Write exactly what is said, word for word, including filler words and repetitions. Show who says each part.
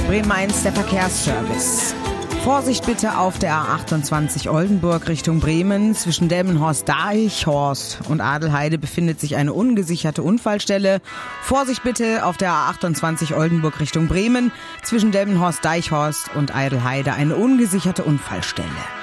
Speaker 1: Bremen eins, der Verkehrsservice. Vorsicht bitte auf der A achtundzwanzig Oldenburg Richtung Bremen. Zwischen Delmenhorst-Deichhorst und Adelheide befindet sich eine ungesicherte Unfallstelle. Vorsicht bitte auf der A achtundzwanzig Oldenburg Richtung Bremen. Zwischen Delmenhorst-Deichhorst und Adelheide eine ungesicherte Unfallstelle.